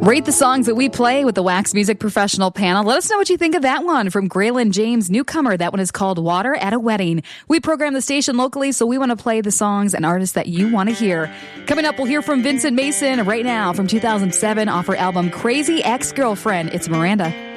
Rate the songs that we play with the Wax Music Professional panel. Let us know what you think of that one from Graylin James, newcomer. That one is called Water at a Wedding. We program the station locally, so we want to play the songs and artists that you want to hear. Coming up, we'll hear from Vincent Mason right now from 2007 off her album Crazy Ex-Girlfriend. It's Miranda.